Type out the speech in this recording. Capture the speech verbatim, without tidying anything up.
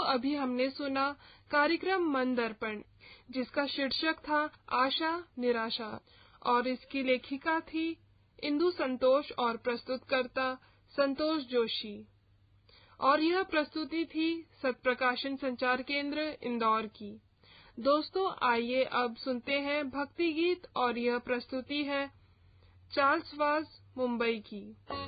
अभी हमने सुना कार्यक्रम मन दर्पण, जिसका शीर्षक था आशा निराशा, और इसकी लेखिका थी इंदु संतोष और प्रस्तुतकर्ता संतोष जोशी। और यह प्रस्तुति थी सत्प्रकाशन संचार केंद्र इंदौर की। दोस्तों, आइए अब सुनते हैं भक्ति गीत, और यह प्रस्तुति है चार्ल्स वाज मुंबई की।